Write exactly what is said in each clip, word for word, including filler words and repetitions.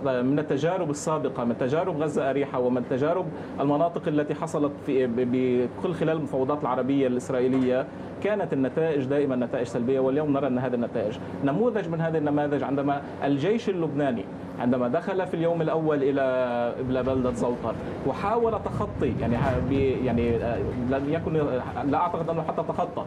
من التجارب السابقة، من تجارب غزة أريحة ومن تجارب المناطق التي حصلت في بكل خلال المفاوضات العربية الإسرائيلية، كانت النتائج دائما نتائج سلبية، واليوم نرى أن هذه النتائج. نموذج من هذه النماذج عندما الجيش اللبناني عندما دخل في اليوم الأول إلى إلى بلدة زوطر وحاول تخطي، يعني يعني لم يكن، لا أعتقد أنه حتى تخطى،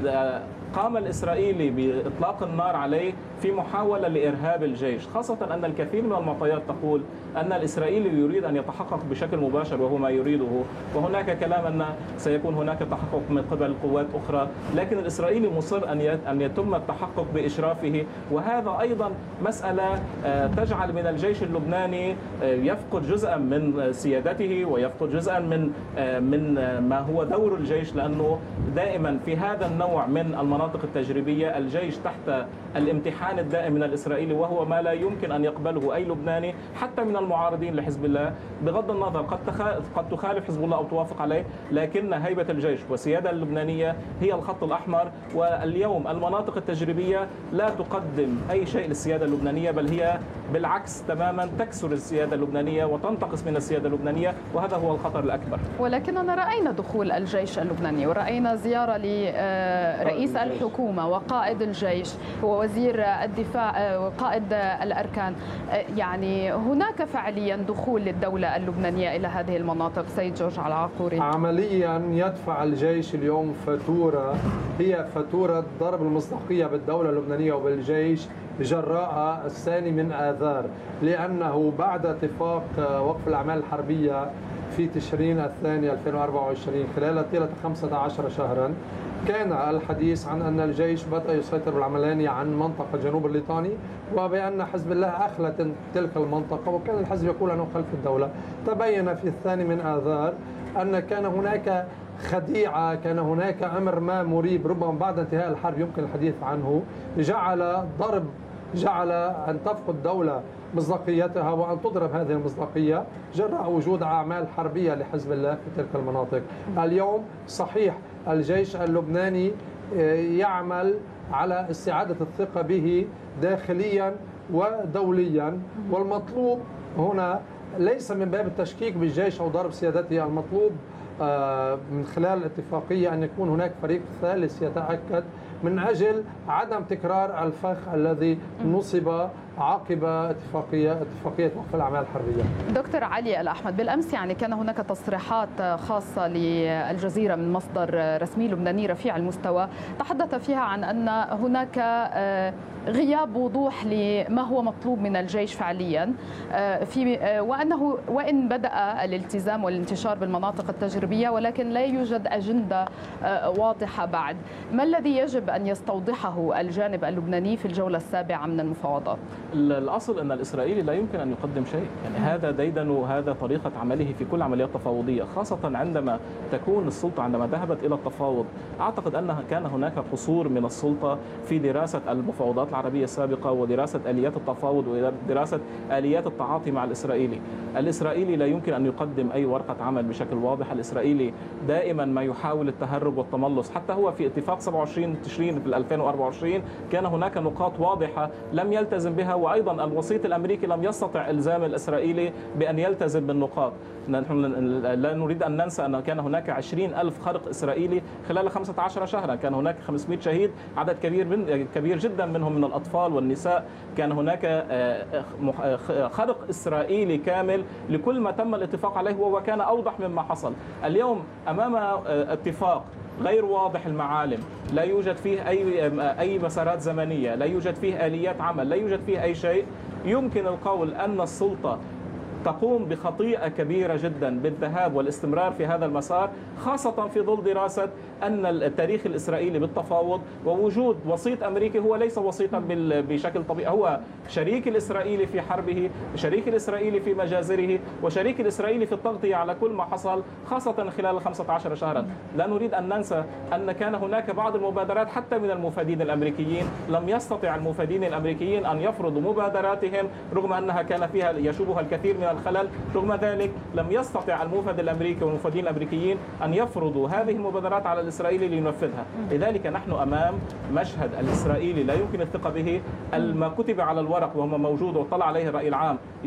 قام الإسرائيلي بإطلاق النار عليه في محاولة لإرهاب الجيش، خاصة أن الكثير من المعطيات تقول أن الإسرائيلي يريد أن يتحقق بشكل مباشر وهو ما يريده، وهناك كلام أن سيكون هناك تحقق من قبل قوات أخرى، لكن الإسرائيلي مصر أن يتم التحقق بإشرافه، وهذا أيضا مسألة تجعل من الجيش اللبناني يفقد جزءا من سيادته ويفقد جزءا من من ما هو دور الجيش، لأنه دائما في هذا النوع من المناطق التجريبية الجيش تحت الامتحان الدائم من الإسرائيلي، وهو ما لا يمكن أن يقبله أي لبناني حتى من المعارضين لحزب الله، بغض النظر قد قد تخالف حزب الله أو توافق عليه، لكن هيبة الجيش والسيادة اللبنانية هي الخط الأحمر. واليوم المناطق التجريبية لا تقدم أي شيء للسيادة اللبنانية، بل هي بالعكس تماما تكسر السيادة اللبنانية وتنتقص من السيادة اللبنانية، وهذا هو الخطر الأكبر. ولكننا رأينا دخول الجيش اللبناني، ورأينا زيارة لرئيس الحكومة وقائد الجيش ووزير الدفاع وقائد الأركان. يعني هناك فعليا دخول للدولة اللبنانية إلى هذه المناطق. سيد جورج العاقوري، عمليا يدفع الجيش اليوم فاتورة، هي فاتورة ضرب المصداقية بالدولة اللبنانية وبالجيش جراء الثاني من آذار، لأنه بعد اتفاق وقف الأعمال الحربية في تشرين الثاني ألفين وأربعة وعشرين خلال طيلة خمسة عشر شهرا كان الحديث عن أن الجيش بدأ يسيطر بالعملانية عن منطقة جنوب الليطاني، وبأن حزب الله أخلت تلك المنطقة، وكان الحزب يقول أنه خلف الدولة. تبين في الثاني من آذار أن كان هناك خديعة، كان هناك أمر ما مريب ربما بعد انتهاء الحرب يمكن الحديث عنه، جعل ضرب جعل أن تفقد الدولة مصداقيتها وأن تضرب هذه المصداقية جراء وجود أعمال حربية لحزب الله في تلك المناطق. اليوم صحيح الجيش اللبناني يعمل على استعادة الثقة به داخليا ودوليا، والمطلوب هنا ليس من باب التشكيك بالجيش أو ضرب سيادته، المطلوب من خلال الاتفاقية أن يكون هناك فريق ثالث يتأكد من أجل عدم تكرار الفخ الذي نصب عقب اتفاقية اتفاقية وقف الأعمال الحربية. دكتور علي الأحمد، بالأمس يعني كان هناك تصريحات خاصة للجزيرة من مصدر رسمي لبناني رفيع المستوى تحدث فيها عن أن هناك غياب وضوح لما هو مطلوب من الجيش فعليا، في وأنه وإن بدأ الالتزام والانتشار بالمناطق التجريبية ولكن لا يوجد أجندة واضحة بعد. ما الذي يجب أن يستوضحه الجانب اللبناني في الجولة السابعة من المفاوضات؟ الأصل أن الإسرائيلي لا يمكن أن يقدم شيء، يعني هذا ديدن وهذا طريقة عمله في كل عمليات تفاوضية، خاصة عندما تكون السلطة عندما ذهبت إلى التفاوض. أعتقد أنها كان هناك قصور من السلطة في دراسة المفاوضات العربية السابقة ودراسة آليات التفاوض ودراسة آليات التعاطي مع الإسرائيلي. الإسرائيلي لا يمكن أن يقدم أي ورقة عمل بشكل واضح، الإسرائيلي دائما ما يحاول التهرب والتملص، حتى هو في اتفاق سبعة وعشرين تشرين في ألفين وأربعة وعشرين كان هناك نقاط واضحة لم يلتزم بها، وأيضا الوسيط الأمريكي لم يستطع إلزام الإسرائيلي بأن يلتزم بالنقاط. نحن لا نريد أن ننسى أن كان هناك عشرين ألف خرق إسرائيلي خلال خمسة عشر شهرا، كان هناك خمسمائة شهيد، عدد كبير من كبير جدا منهم من الأطفال والنساء، كان هناك خرق إسرائيلي كامل لكل ما تم الاتفاق عليه، وكان أوضح مما حصل. اليوم أمام اتفاق غير واضح المعالم، لا يوجد فيه أي أي مسارات زمنية، لا يوجد فيه آليات عمل، لا يوجد فيه أي شيء، يمكن القول أن السلطة تقوم بخطيئة كبيرة جدا بالذهاب والاستمرار في هذا المسار، خاصة في ظل دراسة أن التاريخ الإسرائيلي بالتفاوض ووجود وسيط أمريكي هو ليس وسيطا بشكل طبيعي، هو شريك الإسرائيلي في حربه، شريك الإسرائيلي في مجازره، وشريك الإسرائيلي في التغطية على كل ما حصل خاصة خلال خمسة عشر شهرا. لا نريد أن ننسى أن كان هناك بعض المبادرات حتى من المفادين الأمريكيين، لم يستطع المفادين الأمريكيين أن يفرضوا مبادراتهم رغم أنها كان فيها يشوبها الكثير من الخلل، رغم ذلك لم يستطع الموفد الأمريكي والمفادين الأمريكيين أن يفرضوا هذه المبادرات على الإسرائيلي لينفذها. لذلك نحن أمام مشهد الإسرائيلي لا يمكن الثقة به، ما كتب على الورق وهو موجود وطلع عليه الرأي العام